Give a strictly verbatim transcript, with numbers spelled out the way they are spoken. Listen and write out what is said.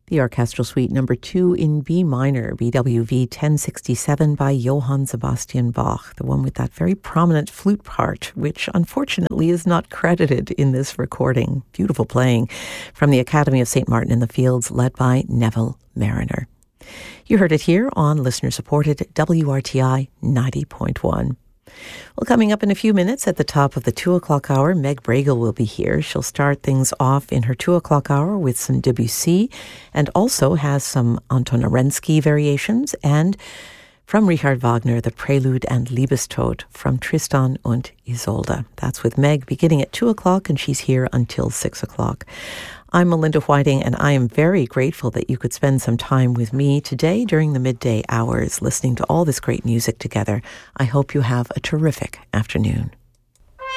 The Orchestral Suite number two in B minor, B W V ten sixty-seven by Johann Sebastian Bach, the one with that very prominent flute part, which unfortunately is not credited in this recording. Beautiful playing from the Academy of Saint Martin in the Fields, led by Neville Mariner. You heard it here on listener-supported W R T I ninety point one. Well, coming up in a few minutes at the top of the two o'clock hour, Meg Bragle will be here. She'll start things off in her two o'clock hour with some Debussy and also has some Anton Arensky variations and from Richard Wagner, the Prelude and Liebestod from Tristan und Isolde. That's with Meg beginning at two o'clock and she's here until six o'clock. I'm Melinda Whiting, and I am very grateful that you could spend some time with me today during the midday hours listening to all this great music together. I hope you have a terrific afternoon.